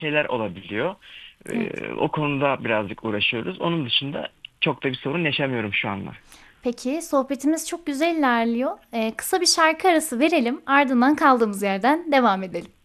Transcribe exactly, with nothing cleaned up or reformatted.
şeyler olabiliyor. Evet. Ee, o konuda birazcık uğraşıyoruz. Onun dışında çok da bir sorun yaşamıyorum şu anda. Peki sohbetimiz çok güzel ilerliyor. Ee, kısa bir şarkı arası verelim. Ardından kaldığımız yerden devam edelim.